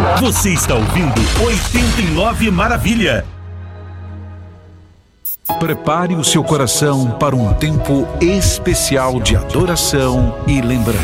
Você está ouvindo 89 Maravilha. Prepare o seu coração para um tempo especial de adoração e lembrança.